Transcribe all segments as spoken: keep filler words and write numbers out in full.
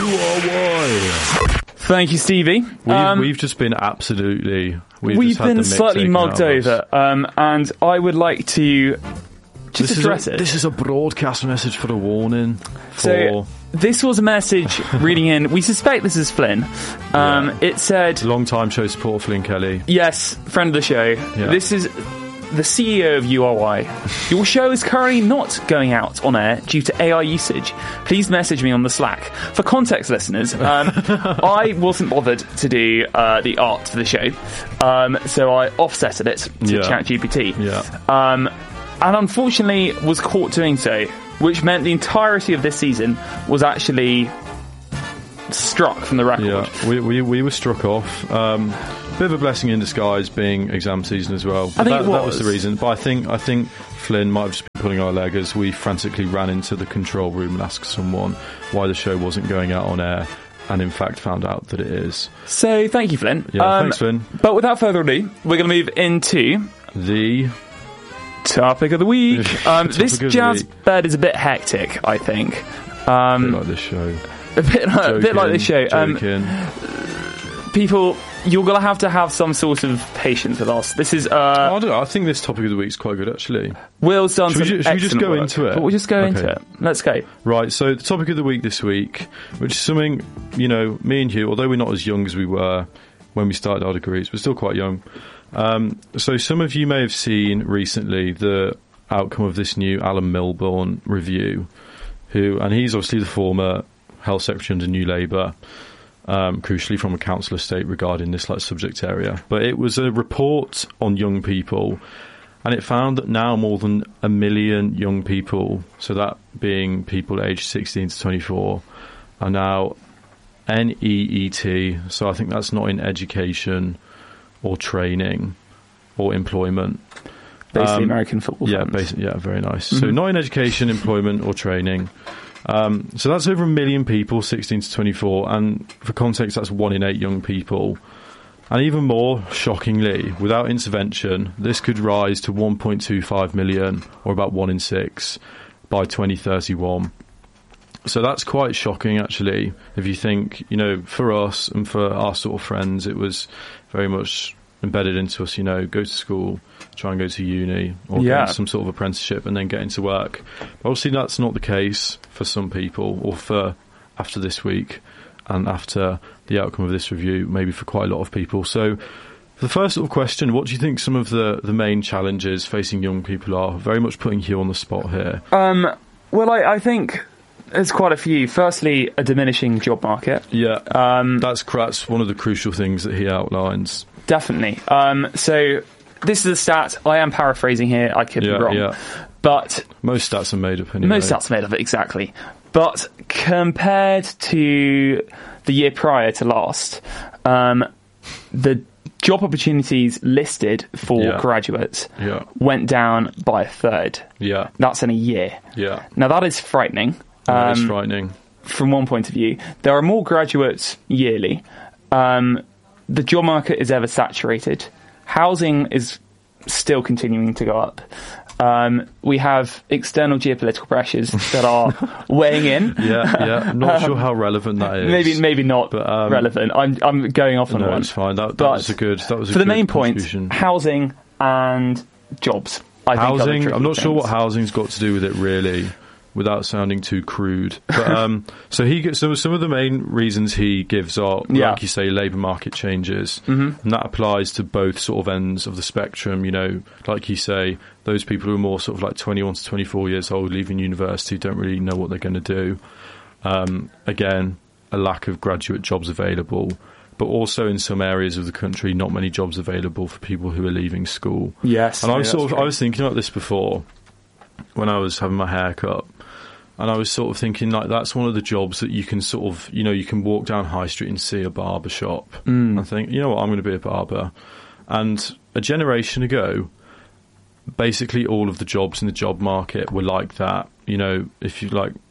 are why. Thank you, Stevie. We've, Um, we've just been absolutely... We've, we've just had been the mick slightly taken mugged out of us. over, um, and I would like to just This address is a, it. This is a broadcast message for a warning. For... So, this was a message reading in. We suspect this is Flynn. Um, Yeah. It said, Long time show support, Flynn Kelly. yes, friend of the show. Yeah. This is the C E O of U R Y. Your show is currently not going out on air due to A I usage. Please message me on the Slack. For context, listeners, um, I wasn't bothered to do uh, the art for the show, um, so I offsetted it to Yeah. ChatGPT. Yeah. Um, and unfortunately was caught doing so, which meant the entirety of this season was actually struck from the record. Yeah, we, we, we were struck off. Um, bit of a blessing in disguise being exam season as well. I think that, it that was was. the reason. But I think I think Flynn might have just been pulling our leg as we frantically ran into the control room and asked someone why the show wasn't going out on air, and in fact found out that it is. So thank you, Flynn. Yeah, Um, thanks, Flynn. But without further ado, we're going to move into The topic of the week. Um, Topic this of the jazz week. bed is a bit hectic, I think. bit Um, like this show. a bit, a bit like this show. Um, Joking. people, you're going to have to have some sort of patience with us. This is I uh, don't know. I think this topic of the week is quite good, actually. Will's done Should we some ju- should we just excellent go work. into it? But we'll just go Okay. into it. Let's go. Right, so the topic of the week this week, which is something, you know, me and Hugh, although we're not as young as we were when we started our degrees, we're still quite young. Um, so some of you may have seen recently the outcome of this new Alan Milburn review, who, and he's obviously the former Health Secretary under New Labour, um, crucially from a council estate regarding this like subject area. But it was a report on young people, and it found that now more than a million young people, so that being people aged sixteen to twenty-four, are now N E E T, so I think that's not in education or training or employment. Basically, Um, American football Yeah, fans. basically, yeah, very nice. So not in education, employment or training. Um, so that's over a million people, sixteen to twenty-four, and for context, that's one in eight young people. And even more shockingly, without intervention, this could rise to one point two five million, or about one in six, by twenty thirty-one. So that's quite shocking, actually, if you think, you know, for us and for our sort of friends, it was very much embedded into us, you know, go to school, try and go to uni, or Yeah. get into some sort of apprenticeship and then get into work. But obviously that's not the case for some people, or for after this week and after the outcome of this review, maybe for quite a lot of people. So the first sort of question, what do you think some of the, the main challenges facing young people are? Very much putting you on the spot here. Um, well, I, I think there's quite a few. Firstly, a diminishing job market. Yeah, Um, that's, that's one of the crucial things that he outlines. Definitely. Um, so this is a stat. I am paraphrasing here. I could Yeah, be wrong. yeah. But Most stats are made up anyway. most stats are made of it, exactly. But compared to the year prior to last, um, the job opportunities listed for Yeah. graduates Yeah, went down by a third. yeah, That's in a year. yeah. Now, that is frightening. That is Um, frightening. from one point of view. There are more graduates yearly. Um, the job market is ever saturated. Housing is still continuing to go up. Um, we have external geopolitical pressures that are weighing in. Yeah, yeah. I'm not sure how relevant that is. Maybe, maybe not But, um, relevant. I'm, I'm going off on No, one. it's fine. That, that But was a good. That was a For the good main point, contribution. housing and jobs. I think are the Housing. tricky I'm not sure things. what housing's got to do with it really, without sounding too crude. But um, so he gets some some of the main reasons he gives are, Yeah. like you say, labour market changes, Mhm. and that applies to both sort of ends of the spectrum. You know, like you say, those people who are more sort of like twenty-one to twenty-four years old, leaving university, don't really know what they're going to do. Um, again, a lack of graduate jobs available. But also in some areas of the country, not many jobs available for people who are leaving school. Yes. And I no, was that's sort of, true. I was thinking about this before when I was having my hair cut, and I was sort of thinking like that's one of the jobs that you can sort of, you know, you can walk down High Street and see a barber shop. Mm. I think, you know what, I'm going to be a barber. And a generation ago, basically all of the jobs in the job market were like that. You know, if you like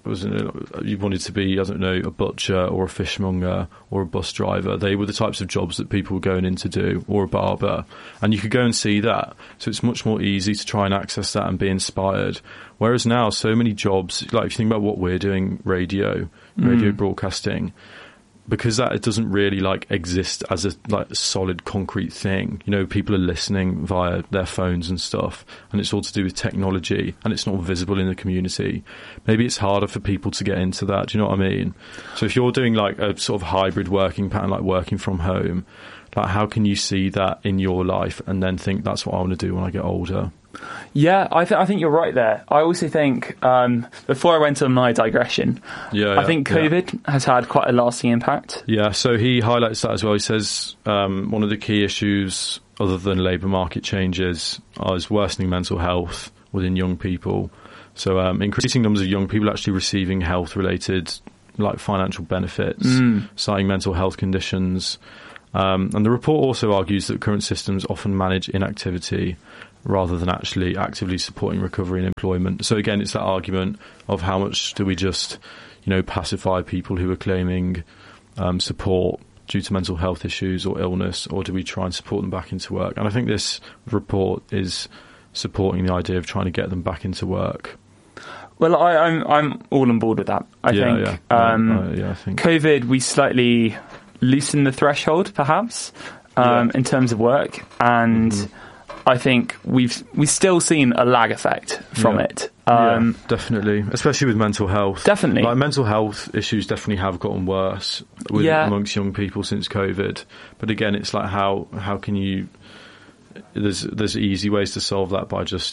wasn't it, you wanted to be, I don't know, a butcher or a fishmonger or a bus driver. They were the types of jobs that people were going in to do, or a barber. And you could go and see that. So it's much more easy to try and access that and be inspired. Whereas now, so many jobs, like if you think about what we're doing, radio, radio mm. broadcasting, because that it doesn't really like exist as a like solid concrete thing. You know, people are listening via their phones and stuff, and it's all to do with technology, and it's not visible in the community. Maybe it's harder for people to get into that. Do you know what I mean? So if you're doing like a sort of hybrid working pattern, like working from home, like how can you see that in your life and then think that's what I want to do when I get older? Yeah, I, th- I think you're right there. I also think, um, before I went on my digression, yeah, I think COVID yeah. has had quite a lasting impact. Yeah, so he highlights that as well. He says um, one of the key issues, other than labour market changes, is worsening mental health within young people. So um, increasing numbers of young people actually receiving health-related, like financial benefits, mm. citing mental health conditions. Um, and the report also argues that current systems often manage inactivity rather than actually actively supporting recovery and employment. So again, it's that argument of how much do we just, you know, pacify people who are claiming um, support due to mental health issues or illness, or do we try and support them back into work? And I think this report is supporting the idea of trying to get them back into work. Well, I, I'm I'm all on board with that. I yeah, think, yeah. Um, uh, yeah, I think COVID, we slightly loosened the threshold, perhaps, um, yeah. in terms of work, and mm-hmm. I think we've we've still seen a lag effect from yeah. it. Um, yeah, definitely, especially with mental health. Definitely, like mental health issues definitely have gotten worse with, yeah. amongst young people since COVID. But again, it's like how how can you? There's there's easy ways to solve that by just